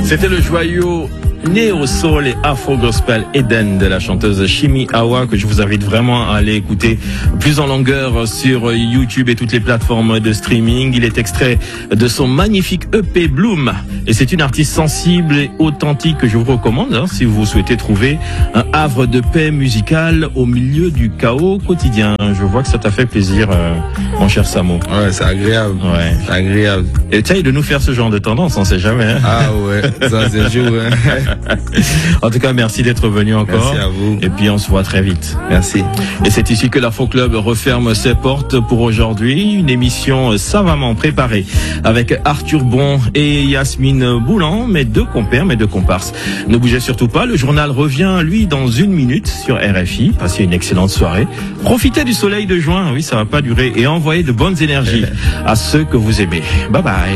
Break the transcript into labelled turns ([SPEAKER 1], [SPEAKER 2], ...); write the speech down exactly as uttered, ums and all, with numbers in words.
[SPEAKER 1] C'était le joyau néo-soul et afro-gospel Eden de la chanteuse Shimi Awa, que je vous invite vraiment à aller écouter plus en longueur sur YouTube et toutes les plateformes de streaming. Il est extrait de son magnifique E P Bloom et c'est une artiste sensible et authentique que je vous recommande hein, si vous souhaitez trouver un havre de paix musicale au milieu du chaos quotidien. Je vois que ça t'a fait plaisir, euh, mon cher Samo.
[SPEAKER 2] Ouais, c'est agréable.
[SPEAKER 1] Ouais.
[SPEAKER 2] C'est agréable.
[SPEAKER 1] Et essaye de nous faire ce genre de tendance, on sait jamais. Hein.
[SPEAKER 2] Ah ouais, ça c'est chaud. Hein.
[SPEAKER 1] En tout cas, merci d'être venu encore.
[SPEAKER 2] Merci à vous.
[SPEAKER 1] Et puis on se voit très vite.
[SPEAKER 2] Merci.
[SPEAKER 1] Et c'est ici que l'Afro Club referme ses portes pour aujourd'hui. Une émission savamment préparée avec Arthur Bon et Yasmine Boulan, mes deux compères, mes deux comparses. Ne bougez surtout pas, le journal revient, lui, dans une minute sur R F I. Passez une excellente soirée. Profitez du soleil de juin, oui, ça va pas durer. Et envoyez de bonnes énergies à ceux que vous aimez. Bye bye.